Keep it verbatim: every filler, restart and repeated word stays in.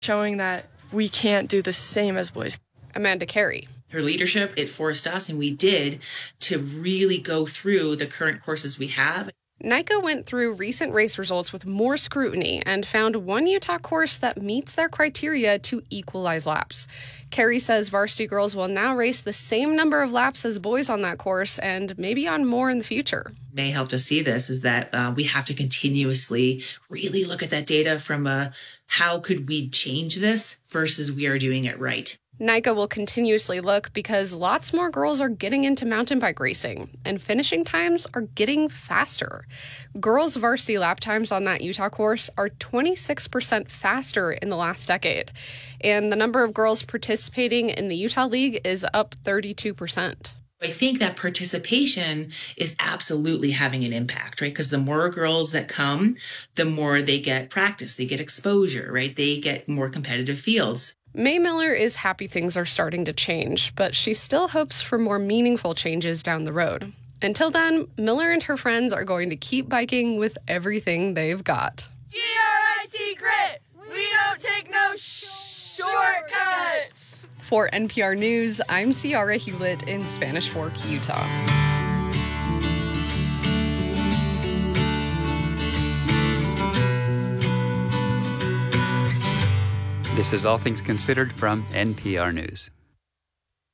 showing that we can't do the same as boys. Amanda Carey. Her leadership, it forced us, and we did, to really go through the current courses we have. NICA went through recent race results with more scrutiny and found one Utah course that meets their criteria to equalize laps. Carey says varsity girls will now race the same number of laps as boys on that course and maybe on more in the future. May helped us see this is that uh, we have to continuously really look at that data from a how could we change this versus we are doing it right. NICA will continuously look because lots more girls are getting into mountain bike racing, and finishing times are getting faster. Girls' varsity lap times on that Utah course are twenty-six percent faster in the last decade, and the number of girls participating in the Utah League is up thirty-two percent. I think that participation is absolutely having an impact, right? Because the more girls that come, the more they get practice, they get exposure, right? They get more competitive fields. May Miller is happy things are starting to change, but she still hopes for more meaningful changes down the road. Until then, Miller and her friends are going to keep biking with everything they've got. G R I T grit! We don't take no sh- shortcuts! For N P R News, I'm Ciara Hewlett in Spanish Fork, Utah. This is All Things Considered from N P R News.